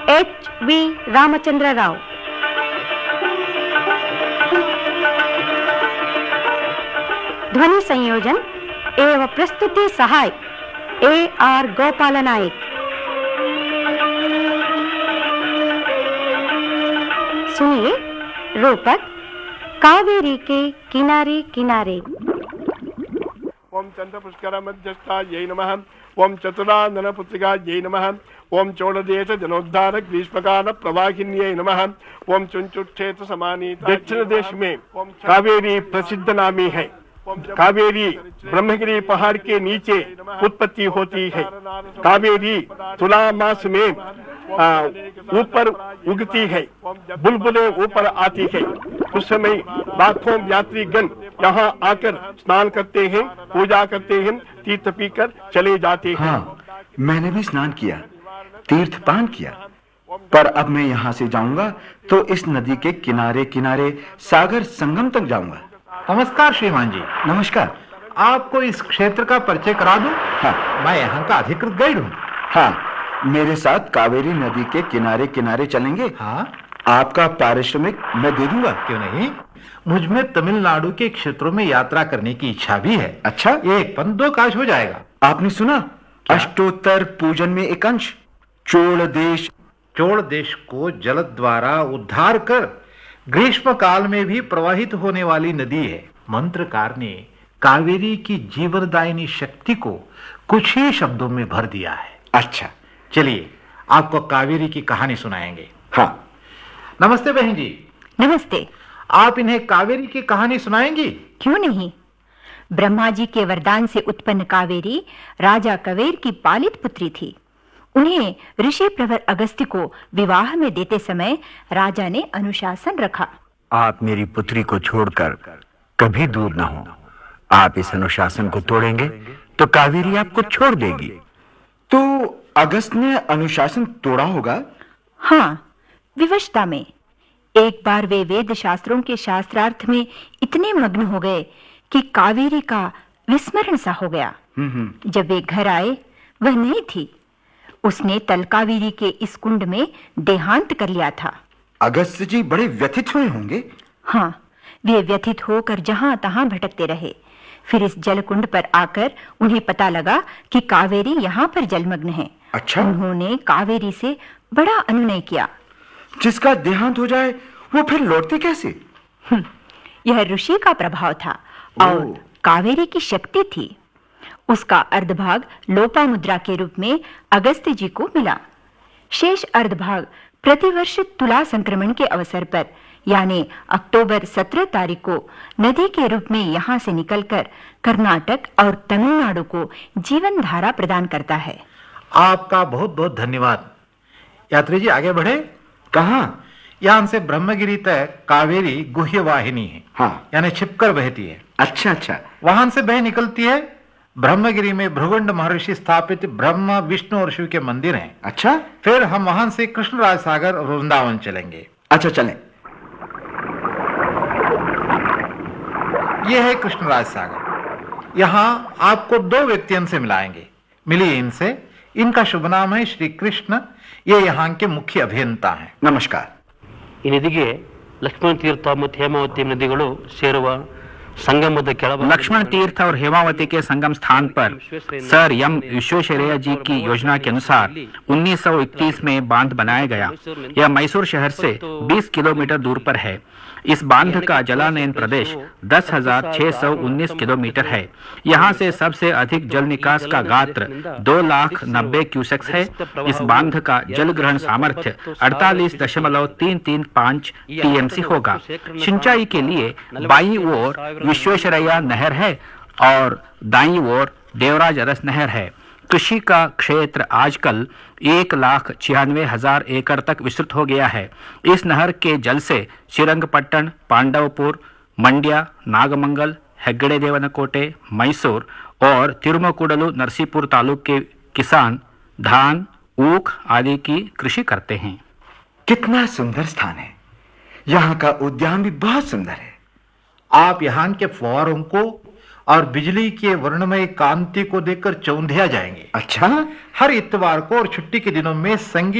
H.V. Ramchandra Rao. ध्वनि संयोजन एवं प्रस्तुति सहाय A.R. गोपाल नायक। सुनिए रूपक कावेरी के किनारे किनारे। ओम चंद्रपुष्कर मध्यस्थायै नमः। ओम चतुरानन पुत्रिकायै नमः। ओम चोड़देश जनोद्धारक ग्रीष्मकाल प्रवाहिन्यै नमः। ओम चुंचुक्षेत्र समानीता। दक्षिण देश में कावेरी प्रसिद्ध नामी है। कावेरी ब्रह्मगिरी पहाड़ के नीचे उत्पत्ति होती है। कावेरी तुला मास में ऊपर उगती है, बुलबुलें ऊपर आती है। उस समय लाखों यात्रीगण यहाँ आकर स्नान करते हैं, पूजा करते हैं, तीर्थ पीकर चले जाते हैं। हाँ, मैंने भी स्नान किया, तीर्थ पान किया, पर अब मैं यहाँ से जाऊंगा तो इस नदी के किनारे किनारे सागर संगम तक जाऊंगा। नमस्कार श्रीमान जी। नमस्कार। आपको इस क्षेत्र का परिचय करा दूं? हाँ, मैं यहाँ का अधिकृत गाइड हूँ। हाँ, मेरे साथ कावेरी नदी के किनारे किनारे चलेंगे? हाँ, आपका पारिश्रमिक मैं दे दूंगा। क्यों नहीं, मुझ में तमिलनाडु के क्षेत्रों में यात्रा करने की इच्छा भी है। अच्छा, एक पन दो काज हो जाएगा। आपने सुना अष्टोत्तर पूजन में एक अंश चोल देश को जल द्वारा उद्धार कर ग्रीष्म काल में भी प्रवाहित होने वाली नदी है। मंत्रकार ने कावेरी की जीवनदायिनी शक्ति को कुछ ही शब्दों में भर दिया है। अच्छा, चलिए आपको कावेरी की कहानी सुनाएंगे। हाँ। नमस्ते बहन जी। नमस्ते। आप इन्हें कावेरी की कहानी सुनाएंगी? क्यों नहीं। ब्रह्मा जी के वरदान से उत्पन्न कावेरी राजा कवेर की पालित पुत्री थी। उन्हें ऋषि प्रवर अगस्त्य को विवाह में देते समय राजा ने अनुशासन रखा। आप मेरी पुत्री को छोड़कर कभी दूर ना हो। आप इस अनुशासन को तोड़ेंगे तो कावेरी आपको छोड़ देगी। तो अगस्त ने अनुशासन तोड़ा होगा? हाँ, विवशता में। एक बार वे वेद शास्त्रों के शास्त्रार्थ में इतने मग्न हो गए कि कावेरी का विस्मरण सा हो गया। जब वे घर आए वह नहीं थी। उसने तलकावेरी के इस कुंड में देहांत कर लिया था। अगस्त जी बड़े व्यथित हुए होंगे। हाँ, वे व्यथित होकर जहां तहां भटकते रहे। फिर इस जल कुंड पर आकर उन्हें पता लगा कि कावेरी यहाँ पर जलमग्न है। अच्छा। उन्होंने कावेरी से बड़ा अनुनय किया। जिसका देहांत हो जाए वो फिर लौटते कैसे? यह ऋषि का प्रभाव था और कावेरी की शक्ति थी। उसका अर्धभाग लोपामुद्रा के रूप में अगस्त्य जी को मिला। शेष अर्धभाग प्रतिवर्ष तुला संक्रमण के अवसर पर यानी अक्टूबर 17 तारीख को नदी के रूप में यहाँ से निकलकर कर्नाटक और तमिलनाडु को जीवन धारा प्रदान करता है। आपका बहुत बहुत धन्यवाद। यात्री जी आगे बढ़े। कहाँ? यहाँ से ब्रह्मगिरी तक कावेरी गुह्य वाहिनी है। हाँ, यानी छिपकर बहती है। अच्छा अच्छा। वहां से बह निकलती है। ब्रह्मगिरी में भृगुंड महर्षि स्थापित ब्रह्मा विष्णु और शिव के मंदिर हैं। अच्छा। फिर हम वहां से कृष्णराज सागर और वृंदावन चलेंगे। अच्छा, चलें। यह है कृष्णराज सागर। यहाँ आपको दो व्यक्तियों से मिलाएंगे। मिलिए इनसे। इनका शुभ नाम है श्री कृष्ण। ये यहाँ के मुख्य अभियंता हैं। नमस्कार। ಈ ನದಿಗೆ ಲಕ್ಷ್ಮಣ ತೀರ್ಥ ಮತ್ತು ಹೇಮಾವತಿ ನದಿಗಳು ಸೇರುವ संगमद लक्ष्मण तीर्थ और हेमावती के संगम स्थान पर सर एम विश्वेश्वरैया जी की योजना के अनुसार 1931 में बांध बनाया गया। यह मैसूर शहर से 20 किलोमीटर दूर पर है। इस बांध का जलानयन प्रदेश 10,619 किलोमीटर है। यहाँ से सबसे अधिक जल निकास का गात्र 2,90,000 क्यूसेक्स है। इस बांध का जल ग्रहण सामर्थ्य 48.335 टीएमसी होगा। सिंचाई के लिए बाईं ओर विश्वेश्वरैया नहर है और दाईं ओर देवराज अरस नहर है। कृषि का क्षेत्र आजकल 1,96,000 एकड़ तक विस्तृत हो गया है। इस नहर के जल से श्रीरंगपट्टण, पांडवपुर, मंड्या, नागमंगल, हेग्गड़े देवनकोटे, मैसूर और तिरुमकुडलु नरसीपुर तालुक के किसान धान, ऊख आदि की कृषि करते हैं। कितना सुंदर स्थान है। यहाँ का उद्यान भी बहुत सुंदर है। आप यहाँ के फव्वारों को और बिजली के वर्णमय कांति को देखकर चौंधिया जाएंगे। अच्छा। हर इतवार को और छुट्टी के दिनों में संगीत